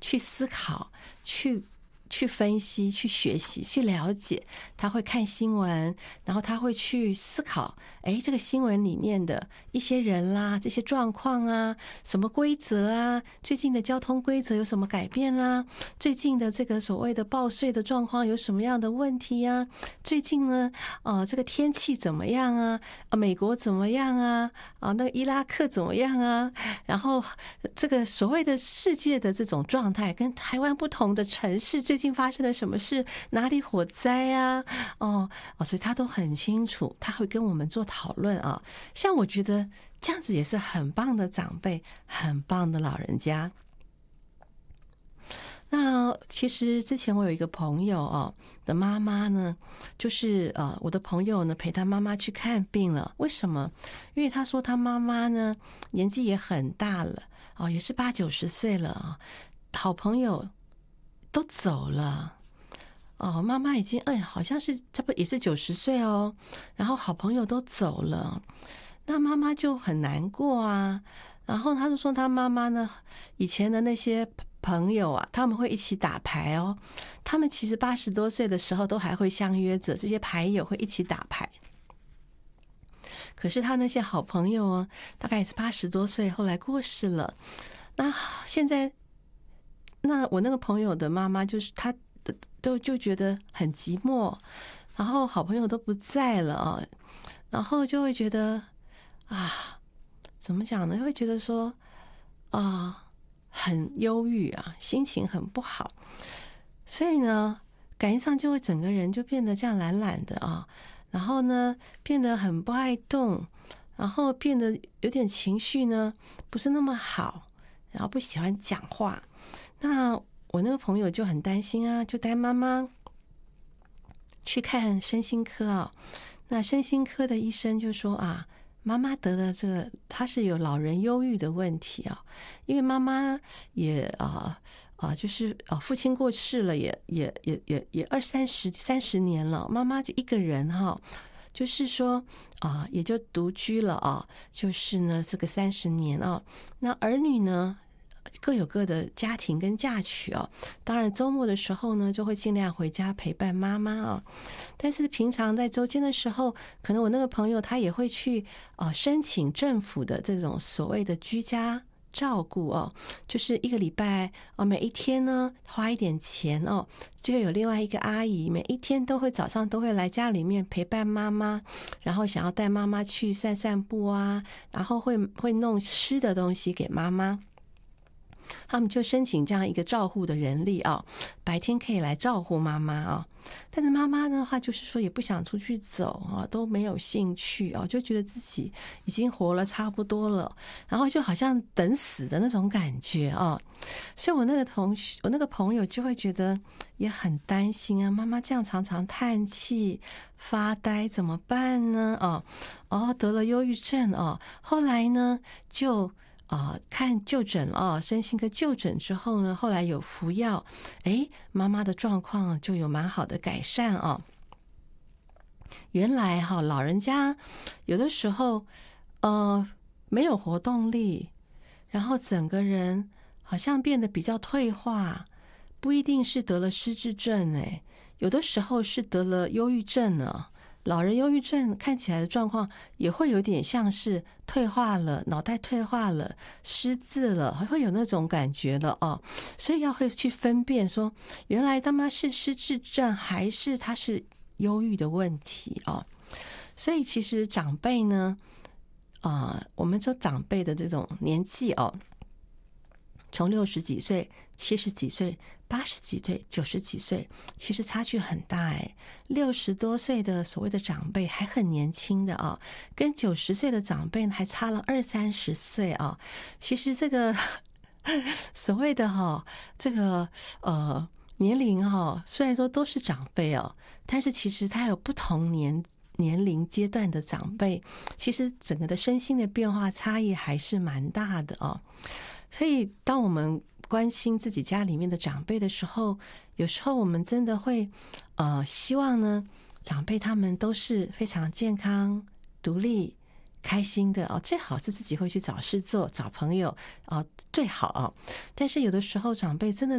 去思考，去分析，去学习，去了解。他会看新闻，然后他会去思考，这个新闻里面的一些人啦，这些状况啊，什么规则啊，最近的交通规则有什么改变啦，最近的这个所谓的报税的状况有什么样的问题啊，最近呢这个天气怎么样啊，美国怎么样啊，那个伊拉克怎么样啊，然后这个所谓的世界的这种状态跟台湾不同的城市最近发生了什么事，哪里火灾啊，所以他都很清楚，他会跟我们做讨论啊。像我觉得这样子也是很棒的长辈，很棒的老人家。那其实之前我有一个朋友的妈妈呢，就是我的朋友呢陪他妈妈去看病了。为什么？因为他说他妈妈呢年纪也很大了也是80、90岁了好朋友都走了妈妈已经好像是差不多也是90岁然后好朋友都走了，那妈妈就很难过啊。然后他就说他妈妈呢以前的那些朋友啊，他们会一起打牌他们其实80多岁的时候都还会相约着，这些牌友会一起打牌。可是他那些好朋友大概也是80多岁，后来过世了。那现在那我那个朋友的妈妈就是她就觉得很寂寞，然后好朋友都不在了然后就会觉得怎么讲呢？会觉得说很忧郁心情很不好，所以呢感觉上就会整个人就变得这样懒懒的然后呢变得很不爱动，然后变得有点情绪呢不是那么好，然后不喜欢讲话。那我那个朋友就很担心就带妈妈去看身心科那身心科的医生就说妈妈得了这个，她是有老人忧郁的问题因为妈妈也就是父亲过世了，也30年了，妈妈就一个人就是说也就独居了就是呢这个30年那儿女呢各有各的家庭跟嫁娶当然周末的时候呢就会尽量回家陪伴妈妈但是平常在周间的时候，可能我那个朋友他也会去申请政府的这种所谓的居家照顾就是一个礼拜每一天呢花一点钱就有另外一个阿姨每一天都会早上都会来家里面陪伴妈妈，然后想要带妈妈去散散步然后会弄吃的东西给妈妈。他们就申请这样一个照护的人力白天可以来照顾妈妈但是妈妈的话就是说也不想出去走都没有兴趣就觉得自己已经活了差不多了，然后就好像等死的那种感觉所以我那个朋友就会觉得也很担心妈妈这样常常叹气发呆怎么办呢得了忧郁症后来呢就看就诊身心科就诊之后呢，后来有服药妈妈的状况就有蛮好的改善原来老人家有的时候没有活动力，然后整个人好像变得比较退化，不一定是得了失智症有的时候是得了忧郁症呢。老人忧郁症看起来的状况也会有点像是退化了，脑袋退化了，失智了，会有那种感觉了所以要会去分辨说原来他妈是失智症还是他是忧郁的问题所以其实长辈呢我们说长辈的这种年纪从60几岁、70几岁、80几岁、90几岁，其实差距很大60多岁的所谓的长辈还很年轻的跟90岁的长辈还差了20-30岁其实这个所谓的这个年龄虽然说都是长辈但是其实它有不同年龄阶段的长辈，其实整个的身心的变化差异还是蛮大的所以当我们关心自己家里面的长辈的时候，有时候我们真的会希望呢长辈他们都是非常健康独立开心的最好是自己会去找事做找朋友最好但是有的时候长辈真的